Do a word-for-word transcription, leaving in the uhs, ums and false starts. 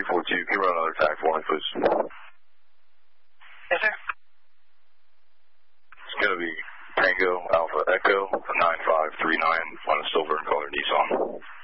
four two, can you run another tag for me, please? Yes, sir. It's going to be Tango Alpha Echo nine five three nine on a silver and color Nissan.